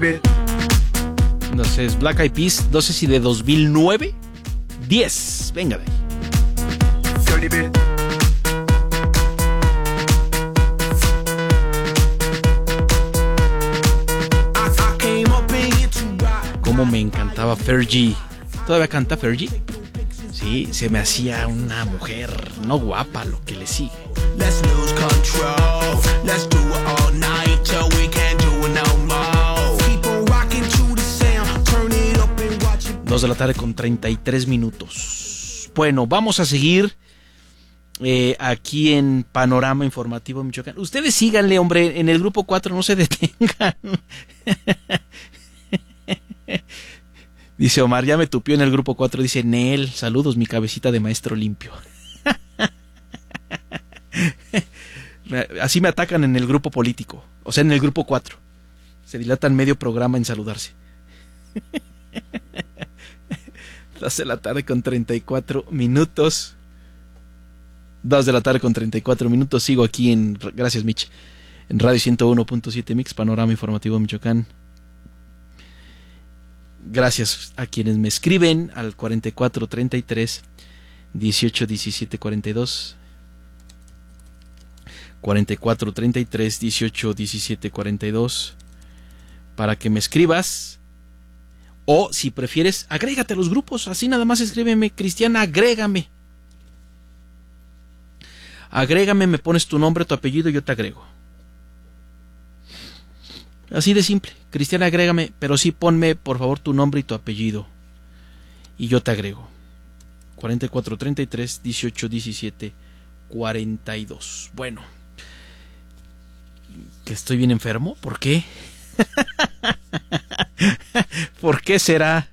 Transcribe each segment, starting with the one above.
Entonces, Black Eyed Peas, no sé si de 2009, 10, venga de ahí. Cómo me encantaba Fergie. ¿Todavía canta Fergie? Sí, se me hacía una mujer no guapa lo que le sigue. 2 de la tarde con 33 minutos. Bueno, vamos a seguir aquí en Panorama Informativo Michoacán. Ustedes síganle, hombre, en el grupo 4, no se detengan. Dice Omar, ya me tupió en el grupo 4. Dice Nel, saludos, mi cabecita de maestro limpio. Así me atacan en el grupo político, o sea, en el grupo 4. Se dilatan medio programa en saludarse. 2 de la tarde con 34 minutos. 2 de la tarde con 34 minutos. Sigo aquí en, gracias Mitch, en Radio 101.7 Mix, Panorama Informativo Michoacán. Gracias a quienes me escriben al 4433 18 17 42. 4433 18 17 42 para que me escribas, o si prefieres agrégate a los grupos, así nada más escríbeme, Cristiana, agrégame, me pones tu nombre, tu apellido y yo te agrego, así de simple. Cristiana, agrégame, pero sí ponme por favor tu nombre y tu apellido y yo te agrego. 4433 18 17 42. Bueno, que estoy bien enfermo, ¿por qué? ¿Por qué será?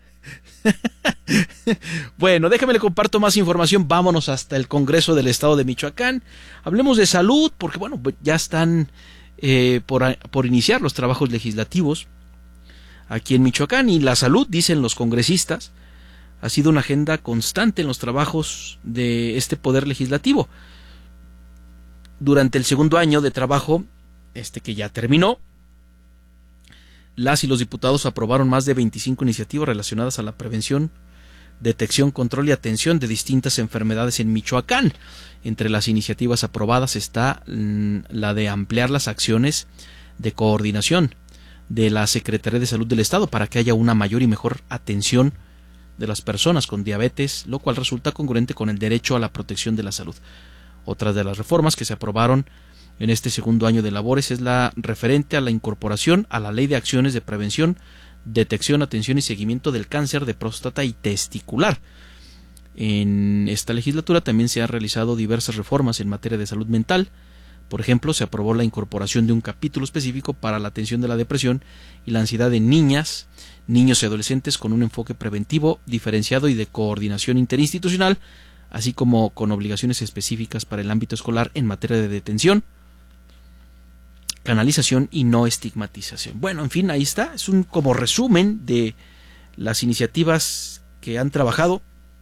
Bueno, déjame le comparto más información. Vámonos hasta el Congreso del Estado de Michoacán. Hablemos de salud, porque bueno, ya están por iniciar los trabajos legislativos aquí en Michoacán, y la salud, dicen los congresistas, ha sido una agenda constante en los trabajos de este poder legislativo. Durante el segundo año de trabajo, que ya terminó, las y los diputados aprobaron más de 25 iniciativas relacionadas a la prevención, detección, control y atención de distintas enfermedades en Michoacán. Entre las iniciativas aprobadas está la de ampliar las acciones de coordinación de la Secretaría de Salud del Estado para que haya una mayor y mejor atención de las personas con diabetes, lo cual resulta congruente con el derecho a la protección de la salud. Otra de las reformas que se aprobaron en este segundo año de labores es la referente a la incorporación a la Ley de Acciones de Prevención, Detección, Atención y Seguimiento del Cáncer de Próstata y Testicular. En esta legislatura también se han realizado diversas reformas en materia de salud mental. Por ejemplo, se aprobó la incorporación de un capítulo específico para la atención de la depresión y la ansiedad en niñas, niños y adolescentes con un enfoque preventivo, diferenciado y de coordinación interinstitucional, así como con obligaciones específicas para el ámbito escolar en materia de detención, canalización y no estigmatización. Bueno, en fin, ahí está, es un como resumen de las iniciativas que han trabajado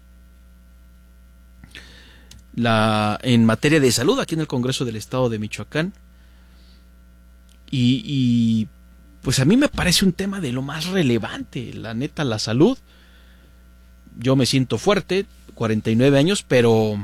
en materia de salud aquí en el Congreso del Estado de Michoacán, y pues a mí me parece un tema de lo más relevante, la neta, la salud. Yo me siento fuerte, 49 años, pero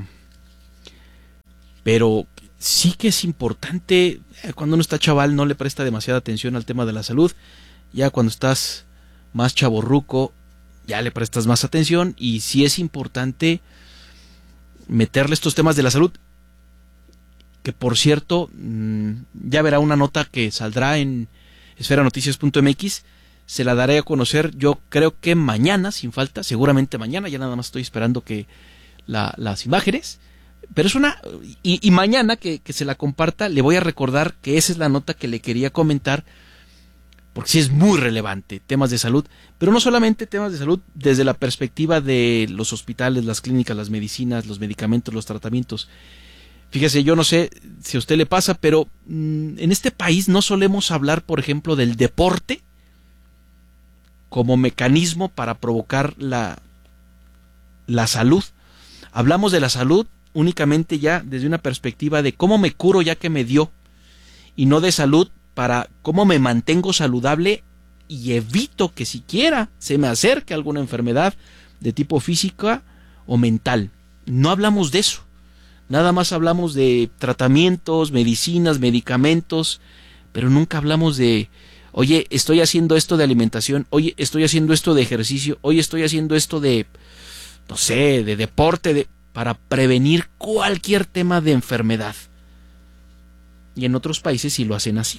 sí que es importante. Cuando uno está chaval no le presta demasiada atención al tema de la salud. Ya cuando estás más chavorruco ya le prestas más atención, y sí es importante meterle estos temas de la salud, que por cierto ya verá una nota que saldrá en esferanoticias.mx. Se la daré a conocer, yo creo que mañana, sin falta, seguramente mañana, ya nada más estoy esperando que las imágenes. Pero es una... Y mañana que se la comparta, le voy a recordar que esa es la nota que le quería comentar, porque sí es muy relevante, temas de salud, pero no solamente temas de salud desde la perspectiva de los hospitales, las clínicas, las medicinas, los medicamentos, los tratamientos. Fíjese, yo no sé si a usted le pasa, pero en este país no solemos hablar, por ejemplo, del deporte como mecanismo para provocar la salud. Hablamos de la salud únicamente ya desde una perspectiva de cómo me curo ya que me dio, y no de salud para cómo me mantengo saludable y evito que siquiera se me acerque alguna enfermedad de tipo física o mental. No hablamos de eso. Nada más hablamos de tratamientos, medicinas, medicamentos, pero nunca hablamos de, oye, estoy haciendo esto de alimentación, oye, estoy haciendo esto de ejercicio, oye, estoy haciendo esto de, no sé, de deporte, para prevenir cualquier tema de enfermedad. Y en otros países sí lo hacen así.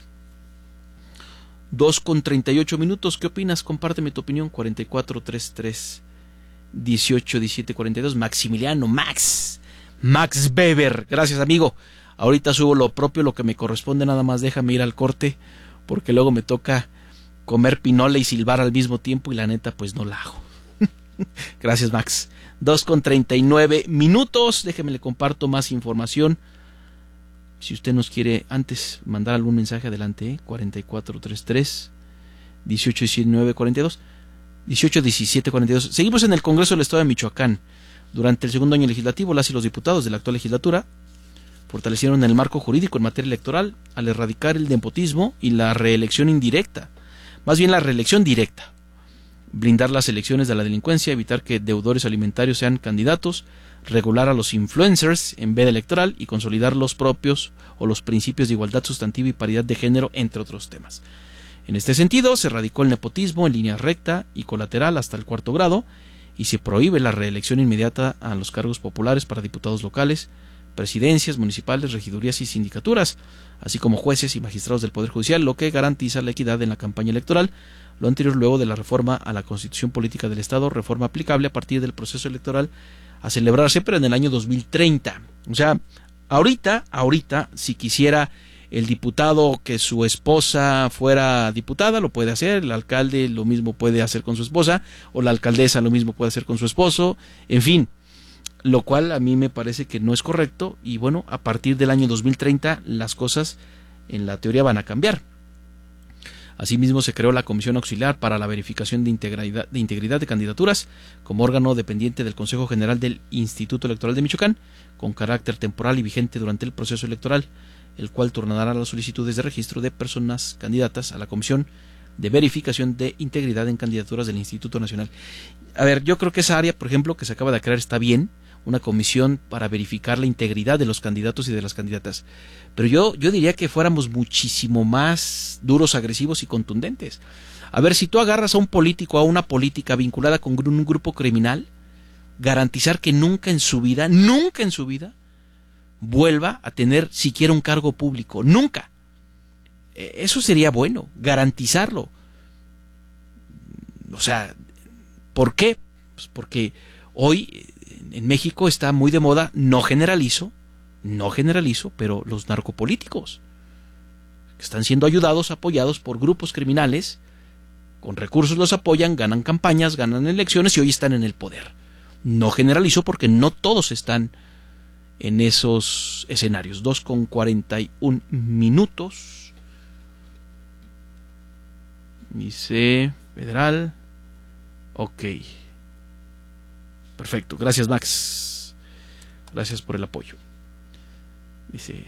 2:38. ¿Qué opinas? Compárteme tu opinión. 4433-181742. Maximiliano, Max Weber. Gracias, amigo. Ahorita subo lo propio, lo que me corresponde. Nada más déjame ir al corte, porque luego me toca comer pinole y silbar al mismo tiempo, y la neta pues no la hago. Gracias, Max. 2:39. Déjeme le comparto más información. Si usted nos quiere antes mandar algún mensaje, adelante. 4433-181742. 181742. Seguimos en el Congreso del Estado de Michoacán. Durante el segundo año legislativo, las y los diputados de la actual legislatura fortalecieron el marco jurídico en materia electoral al erradicar el nepotismo y la reelección indirecta. Más bien la reelección directa. Blindar las elecciones de la delincuencia, evitar que deudores alimentarios sean candidatos, regular a los influencers en veda electoral y consolidar los propios o los principios de igualdad sustantiva y paridad de género, entre otros temas. En este sentido, se erradicó el nepotismo en línea recta y colateral hasta el 4º grado y se prohíbe la reelección inmediata a los cargos populares para diputados locales, presidencias municipales, regidurías y sindicaturas, así como jueces y magistrados del Poder Judicial, lo que garantiza la equidad en la campaña electoral. Lo anterior luego de la reforma a la Constitución Política del Estado, reforma aplicable a partir del proceso electoral a celebrarse, pero en el año 2030. O sea, ahorita, si quisiera el diputado que su esposa fuera diputada, lo puede hacer, el alcalde lo mismo puede hacer con su esposa, o la alcaldesa lo mismo puede hacer con su esposo, en fin, lo cual a mí me parece que no es correcto, y bueno, a partir del año 2030 las cosas en la teoría van a cambiar. Asimismo, se creó la Comisión Auxiliar para la Verificación de Integridad de Candidaturas como órgano dependiente del Consejo General del Instituto Electoral de Michoacán, con carácter temporal y vigente durante el proceso electoral, el cual turnará las solicitudes de registro de personas candidatas a la Comisión de Verificación de Integridad en Candidaturas del Instituto Nacional. A ver, yo creo que esa área, por ejemplo, que se acaba de crear está bien, una comisión para verificar la integridad de los candidatos y de las candidatas. Pero yo diría que fuéramos muchísimo más duros, agresivos y contundentes. A ver, si tú agarras a un político, a una política vinculada con un grupo criminal, garantizar que nunca en su vida vuelva a tener siquiera un cargo público. Nunca. Eso sería bueno, garantizarlo. O sea, ¿por qué? Pues porque hoy en México está muy de moda, no generalizo, pero los narcopolíticos, que están siendo ayudados, apoyados por grupos criminales, con recursos los apoyan, ganan campañas, ganan elecciones y hoy están en el poder. No generalizo porque no todos están en esos escenarios. 2:41. Dice federal. Ok. Perfecto. Gracias, Max. Gracias por el apoyo. Dice.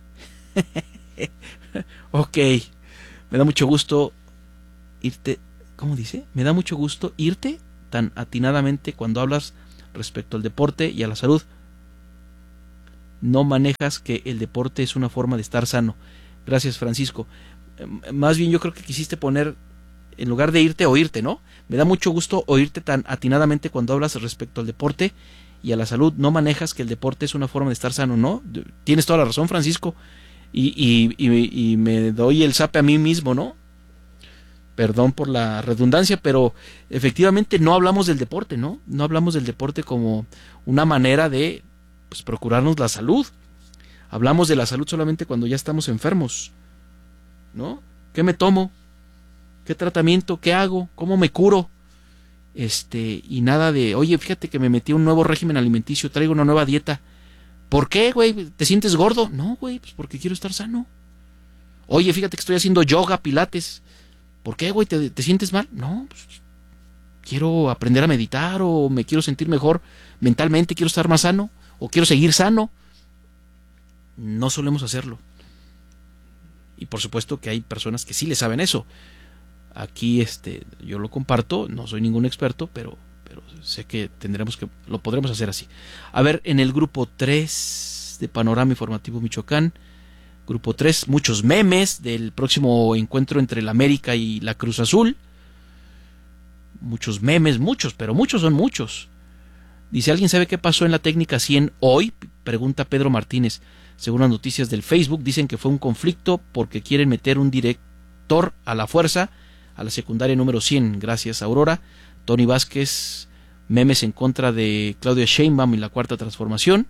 Ok. Me da mucho gusto irte. ¿Cómo dice? Me da mucho gusto irte tan atinadamente cuando hablas respecto al deporte y a la salud. No manejas que el deporte es una forma de estar sano. Gracias, Francisco. Más bien yo creo que quisiste poner, en lugar de irte, oírte, ¿no? Me da mucho gusto oírte tan atinadamente cuando hablas respecto al deporte y a la salud. No manejas que el deporte es una forma de estar sano, ¿no? Tienes toda la razón, Francisco. Y me doy el zape a mí mismo, ¿no? Perdón por la redundancia, pero efectivamente no hablamos del deporte, ¿no? No hablamos del deporte como una manera de pues procurarnos la salud. Hablamos de la salud solamente cuando ya estamos enfermos, ¿no? ¿Qué me tomo? ¿Qué tratamiento? ¿Qué hago? ¿Cómo me curo? Y nada de, oye, fíjate que me metí a un nuevo régimen alimenticio, traigo una nueva dieta. ¿Por qué, güey? ¿Te sientes gordo? No, güey, pues porque quiero estar sano. Oye, fíjate que estoy haciendo yoga, pilates. ¿Por qué, güey? ¿Te sientes mal? No, pues quiero aprender a meditar o me quiero sentir mejor mentalmente, quiero estar más sano o quiero seguir sano. No solemos hacerlo. Y por supuesto que hay personas que sí le saben eso. Aquí yo lo comparto, no soy ningún experto, pero sé que lo podremos hacer así. A ver, en el grupo 3 de Panorama Informativo Michoacán, grupo 3, muchos memes del próximo encuentro entre el América y la Cruz Azul. Muchos memes, pero muchos son muchos. Dice, ¿alguien sabe qué pasó en la técnica 100 hoy? Pregunta Pedro Martínez. Según las noticias del Facebook, dicen que fue un conflicto porque quieren meter un director a la fuerza a la secundaria número 100. Gracias, Aurora. Tony Vázquez, memes en contra de Claudia Sheinbaum y la Cuarta Transformación.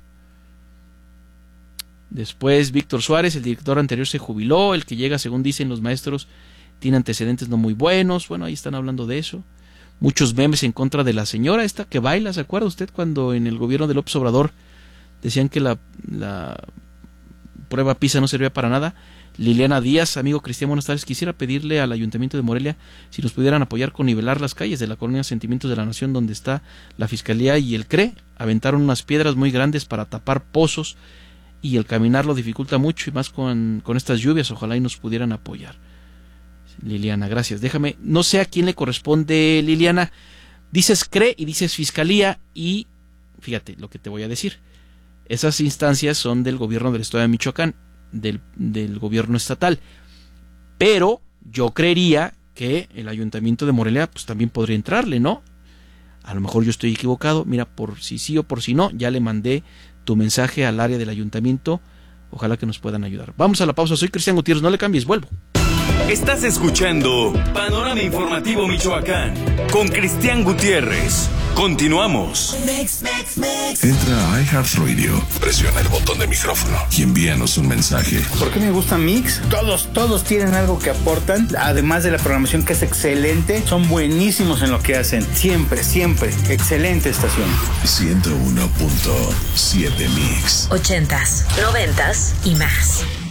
Después, Víctor Suárez, el director anterior se jubiló. El que llega, según dicen los maestros, tiene antecedentes no muy buenos. Bueno, ahí están hablando de eso. Muchos memes en contra de la señora esta que baila. ¿Se acuerda usted cuando en el gobierno de López Obrador decían que la prueba PISA no servía para nada? Liliana Díaz, amigo Cristian, buenas tardes. Quisiera pedirle al Ayuntamiento de Morelia si nos pudieran apoyar con nivelar las calles de la colonia Sentimientos de la Nación, donde está la Fiscalía y el CRE. Aventaron unas piedras muy grandes para tapar pozos y el caminar lo dificulta mucho, y más con estas lluvias. Ojalá y nos pudieran apoyar. Liliana, gracias. Déjame, no sé a quién le corresponde, Liliana. Dices CRE y dices Fiscalía, y fíjate lo que te voy a decir. Esas instancias son del gobierno del estado de Michoacán, del gobierno estatal. Pero yo creería que el Ayuntamiento de Morelia pues también podría entrarle, ¿no? A lo mejor yo estoy equivocado. Mira, por si sí o por si no, ya le mandé tu mensaje al área del ayuntamiento. Ojalá que nos puedan ayudar. Vamos a la pausa. Soy Cristian Gutiérrez, no le cambies, vuelvo. Estás escuchando Panorama Informativo Michoacán con Cristian Gutiérrez. Continuamos. Entra a iHeartRadio, presiona el botón de micrófono y envíanos un mensaje. ¿Por qué me gusta Mix? Todos tienen algo que aportan, además de la programación que es excelente. Son buenísimos en lo que hacen. Siempre. Excelente estación. 101.7 Mix. 80s, 90s y más.